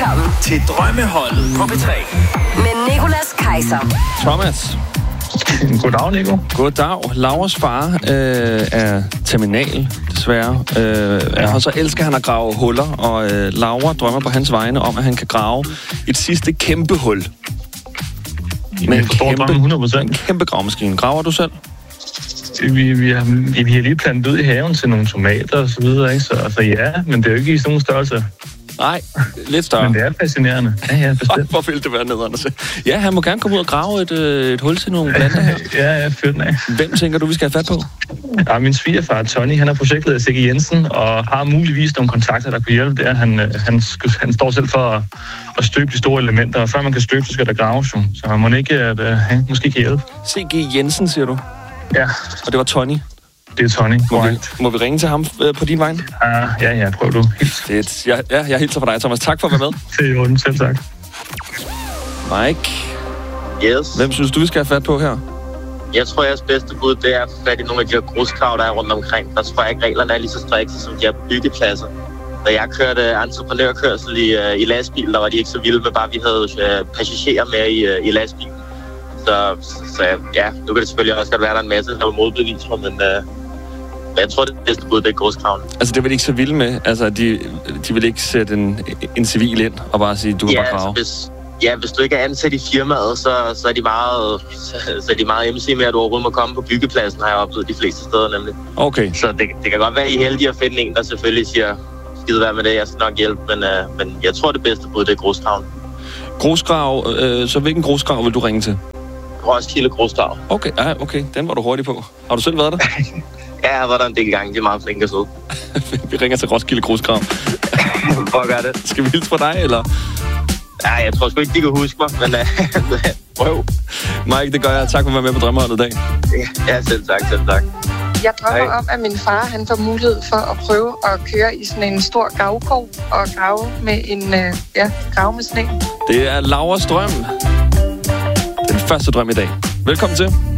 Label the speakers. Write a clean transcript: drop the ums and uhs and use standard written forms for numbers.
Speaker 1: Velkommen
Speaker 2: til Drømmeholdet på P3
Speaker 1: med Nicolas Kaiser.
Speaker 3: Thomas.
Speaker 4: Goddag, Nico.
Speaker 3: Goddag. Lauras far er terminal, desværre. Og så elsker han at grave huller, og Laura drømmer på hans vegne om, at han kan grave et sidste kæmpe hul.
Speaker 4: Med en
Speaker 3: kæmpe gravemaskine. Graver du selv?
Speaker 4: Vi har lige plantet ud i haven til nogle tomater og så videre, ikke? Så ja, men det er jo ikke i sådan nogle størrelser.
Speaker 3: Nej, lidt større.
Speaker 4: Men det er fascinerende. Ja, bestemt.
Speaker 3: Hvor vil det være nederen at se? Ja, han må gerne komme ud og grave et hul til nogle planter her.
Speaker 4: Ja, fyr den af.
Speaker 3: Hvem tænker du, vi skal have fat på?
Speaker 4: Ja, min svigerfar, Tony, han er projektleder Sigge Jensen, og har muligvis nogle kontakter, der kunne hjælpe der. Han står selv for at støbe de store elementer, og før man kan støbe, så skal der graves jo. Så han må ikke, han måske kan hjælpe.
Speaker 3: Sigge Jensen, siger du?
Speaker 4: Ja.
Speaker 3: Og det var Tony?
Speaker 4: Det er Tony.
Speaker 3: Må vi ringe til ham på din vej?
Speaker 4: Ja, prøv du.
Speaker 3: Jeg hilser for dig, Thomas. Tak for at være med.
Speaker 4: Det er jo selv tak.
Speaker 3: Mike?
Speaker 5: Yes?
Speaker 3: Hvem synes du, vi skal have fat på her?
Speaker 5: Jeg tror, jeres bedste bud, det er at få fat i nogle af de her gruskrav, der er rundt omkring. Der tror jeg ikke, reglerne er lige så strikse, som de her byggepladser. Da jeg kørte entreprenørkørsel i lastbil, der var de ikke så vilde med bare, vi havde passagerer med i lastbilen. Så ja, nu kan det selvfølgelig også godt være, der er en masse, der er modbeviser, men jeg tror, det bedste bud, det er gruskraven. Altså,
Speaker 3: det vil de ikke så vilde med? Altså, de vil ikke sætte en civil ind og bare sige, du kan bare grave?
Speaker 5: Hvis du ikke er ansat i firmaet, så er de meget MC med, at du overhovedet må komme på byggepladsen, har jeg oplevet de fleste steder nemlig.
Speaker 3: Okay.
Speaker 5: Så det kan godt være, I er heldige at finde en, der selvfølgelig siger, skide være med det, jeg skal nok hjælpe, men jeg tror, det bedste bud, det er gruskraven.
Speaker 3: Grusgrav, så hvilken grusgrav vil du ringe til?
Speaker 5: Roskilde Grusgrav.
Speaker 3: Okay, den var du hurtig på. Har du selv været der?
Speaker 5: Ja, jeg var der en del gange. De er meget flinke at sidde.
Speaker 3: Vi ringer til Roskilde Grusgrav.
Speaker 5: Prøv at gøre det.
Speaker 3: Skal vi hilse fra dig, eller?
Speaker 5: Ja, jeg tror sgu ikke, de kan huske mig, men prøv.
Speaker 3: Mike, det gør jeg. Tak for at være med på Drømmeholdet i dag.
Speaker 5: Ja, selv tak.
Speaker 6: Jeg drømmer om, at min far han får mulighed for at prøve at køre i sådan en stor gravkog og grave med en gravemaskine.
Speaker 3: Det er Lauras drøm. Den første drøm i dag. Velkommen til.